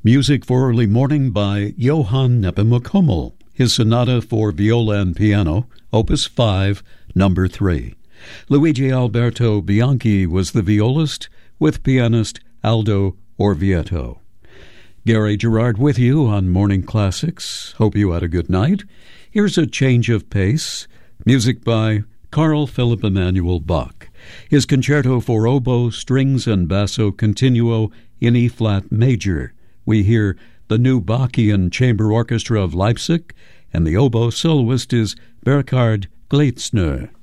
Music for Early Morning by Johann Nepomuk Hummel, his sonata for viola and piano, Opus 5, number 3. Luigi Alberto Bianchi was the violist, with pianist Aldo Orvieto. Gary Gerard with you on Morning Classics. Hope you had a good night. Here's a change of pace. Music by Carl Philipp Emanuel Bach. His concerto for oboe, strings, and basso continuo in E-flat major. We hear the new Bachian Chamber Orchestra of Leipzig, and the oboe soloist is Burkhard Gleitzner.